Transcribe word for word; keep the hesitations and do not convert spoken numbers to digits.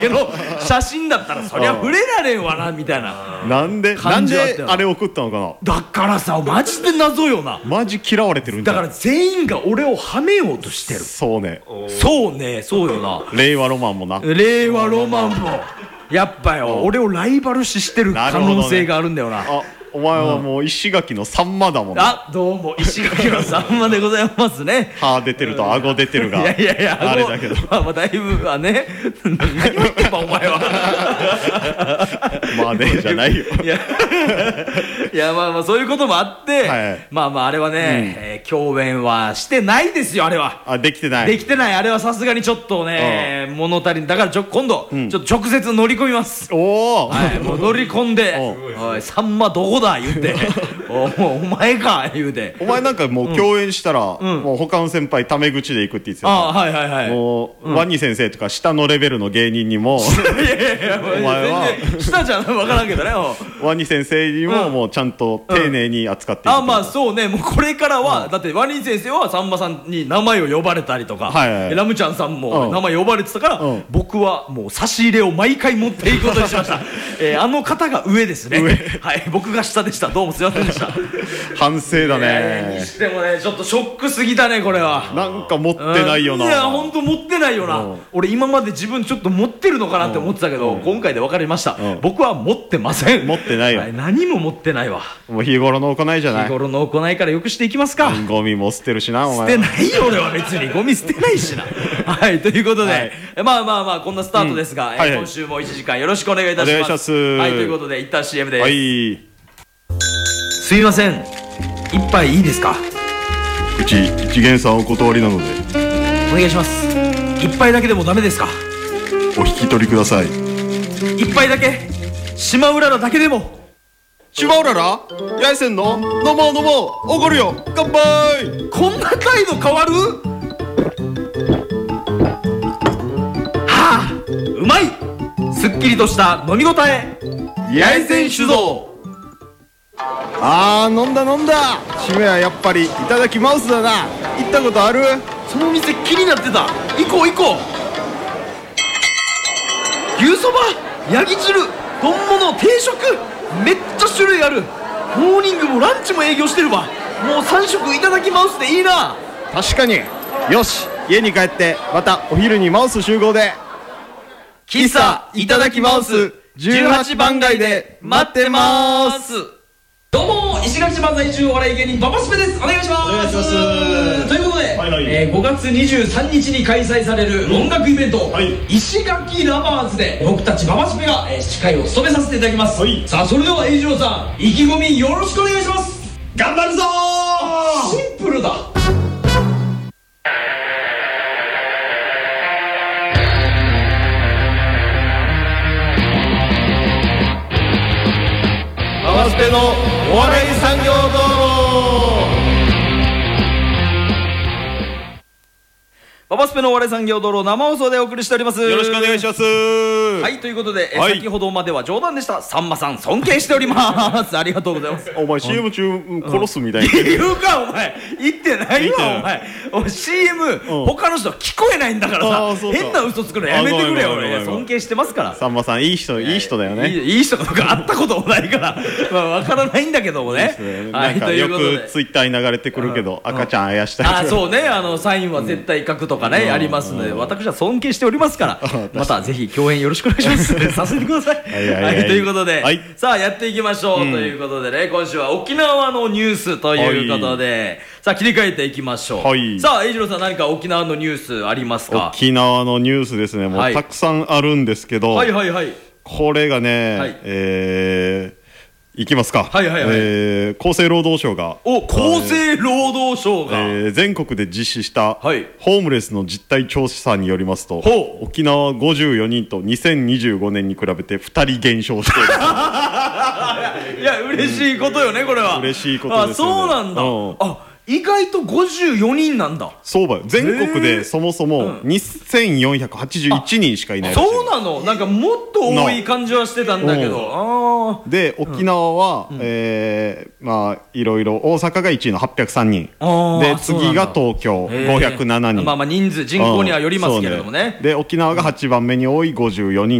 けど写真だったらそりゃ触れられんわなみたいななんでなんであれ送ったのかな。 だからさマジで謎よな。 マジ嫌われてるんだだから全員が俺をはめようとしてる。 そうねそうねそうよな。 令和ロマンもな令和ロマンもやっぱよ俺をライバル視してる可能性があるんだよな。 あお前はもう石垣のさんまだもんね。 あどうも石垣のさんまでございますね。 歯出てると顎出てるがいやいやいやあれだけどまあまあだいぶはね何を言ってんばお前はまあねじゃないよ。 いやいやまあまあそういうこともあって、はい、まあまああれはね、うんえー、共演はしてないですよ。あれはあできてないできてない。あれはさすがにちょっとね物足りんだからちょ今度、うん、ちょっと直接乗り込みます。おお、はい、もう乗り込んで「おいさんまどこだ?」言って「お, お前か」言うて。 お前なんかもう共演したら、うん、もう他の先輩タメ口で行くって言ってた。 あはいはいはい。 もう、うん、ワニ先生とか下のレベルの芸人にもいやいやいやお前は全然下じゃ分からんけどねワニ先生にももうちゃんと丁寧に扱っていく、 うん、あまあそうねもうこれからは、うん、だってワニ先生はさんまさんに名前を呼ばれたりとか、はいはい、ラムちゃんさんも名前呼ばれてたから、うん、僕はもう差し入れを毎回持っていくことにしました、えー、あの方が上ですねはい僕が下でした。どうもすいませんでした反省だね、 えー、にしてもねちょっとショックすぎたねこれは。 なんか持ってないよな、 うん、いやほんと持ってないよな、うん、俺今まで自分ちょっと持ってるのかなって思ってたけど、うん、今回で分かりました、うん、僕は持ってません。 持ってないよ、 はい、何も持ってないわ。 もう日頃の行いじゃない。 日頃の行いからよくしていきますか。 ゴミも捨てるしなお前。 捨てないよ俺は別にゴミ捨てないしなはいということで、はい、まあまあまあこんなスタートですが、うんはいはい、今週もいちじかんよろしくお願いいたします。お願いします。はいということで一旦 シーエム です。はいすいません一杯いいですか。 うち一元さんお断りなのでお願いします。一杯だけでもダメですか。 お引き取りください。 一杯だけ島うららだけでも。 島うららやいせんの飲もう飲もうおごるよ乾杯。 こんな態度変わる。はあうまいすっきりとした飲み応えやいせん酒造。 あー飲んだ飲んだ。締めはやっぱりいただきマウスだな。行ったことある。 その店気になってた。行こう行こう。牛そばヤギ汁丼物定食めっちゃ種類ある。モーニングもランチも営業してるわ。もうさん食いただきマウスでいいな。 確かに。よし家に帰ってまたお昼にマウス集合で喫茶いただきマウスじゅうはちばん街で待ってまーす。どうも石垣島在住お笑い芸人ババスペです。お願いします。お願いします。ということで、はいはい、えー、ごがつにじゅうさんにちに開催される音楽イベント、はい、石垣ラバーズで僕たちババスペが、えー、司会を務めさせていただきます、はい、さあそれでは栄一郎さん意気込みよろしくお願いします。頑張るぞー。シンプルだ。 ババスペのお笑い産業道路。 ババスペのお笑い産業道路生放送でお送りしております。 よろしくお願いします。 はいということで、はい、先ほどまでは冗談でした。さんまさん尊敬しておりますありがとうございます。 お前 シーエム 中殺すみたいな言うかお前言ってないわお前。お前 シーエム 他の人聞こえないんだからさ変な嘘つくのやめてくれよ。俺尊敬してますから。 さんまさんいい人いい人だよね。 いい人かどうか会ったこともないからまあ分からないんだけどもね。 なんかよくツイッターに流れてくるけど赤ちゃんあやしたりとか。 あそうねあのサインは絶対書くとかねありますので私は尊敬しておりますからまたぜひ共演よろしくお願いしますさせてください。はいということでさあやっていきましょうということでね今週は沖縄のニュースということでさあ切り替えていきましょう。さあ栄一郎さん何か沖縄のニュースありますか。 沖縄のニュースですねもうたくさんあるんですけどはいはいはいこれがねえーいきますか。はいはいはい、えー、厚生労働省がお厚生労働省が、 えー、全国で実施した、はい、ホームレスの実態調査によりますと沖縄ごじゅうよにんとにせんにじゅうごねんに比べてふたり減少しているいや嬉しいことよねこれは。 嬉しいことですよね。 あそうなんだ、うん、あ意外とごじゅうよにんなんだ。 そうばよ。全国でそもそもにせんよんひゃくはちじゅういちにんしかいないらしい。 そうなの？なんかもっと多い感じはしてたんだけど。 あで沖縄は、うん、えー、まあいろいろ大阪がいちいのはっぴゃくさんにんで、次が東京ごひゃくななにん。 まあまあ人数人口にはよりますけれどもね。 で沖縄がはちばんめに多いごじゅうよにん